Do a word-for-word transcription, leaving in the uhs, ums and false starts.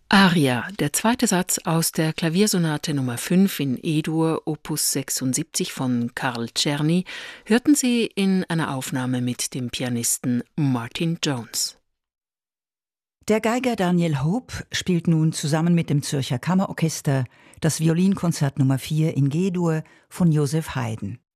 Aria, der zweite Satz aus der Klaviersonate Nummer fünf in E-Dur, Opus sechsundsiebzig von Karl Czerny, hörten Sie in einer Aufnahme mit dem Pianisten Martin Jones. Der Geiger Daniel Hope spielt nun zusammen mit dem Zürcher Kammerorchester das Violinkonzert Nummer vier in G-Dur von Joseph Haydn.